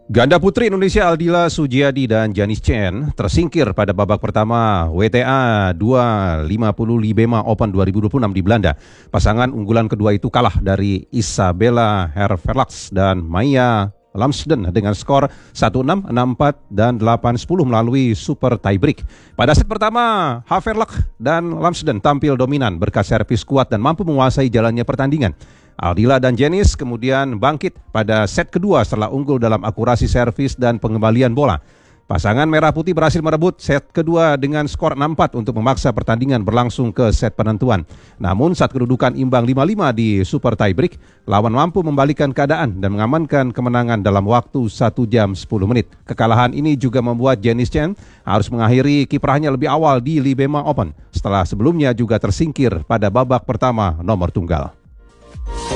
Ganda putri Indonesia Aldila Sujiadi dan Janice Chen tersingkir pada babak pertama WTA 250 Libema Open 2026 di Belanda. Pasangan unggulan kedua itu kalah dari Isabella Hervelux dan Maya Lamsden dengan skor 1-6, 6-4, dan 8-10 melalui super tiebreak. Pada set pertama, Hervelux dan Lamsden tampil dominan berkat servis kuat dan mampu menguasai jalannya pertandingan. Aldila dan Janice kemudian bangkit pada set kedua setelah unggul dalam akurasi servis dan pengembalian bola. Pasangan merah putih berhasil merebut set kedua dengan skor 6-4 untuk memaksa pertandingan berlangsung ke set penentuan. Namun saat kedudukan imbang 5-5 di super tiebreak, lawan mampu membalikkan keadaan dan mengamankan kemenangan dalam waktu 1 jam 10 menit. Kekalahan ini juga membuat Janice Chen harus mengakhiri kiprahnya lebih awal di Libema Open setelah sebelumnya juga tersingkir pada babak pertama nomor tunggal.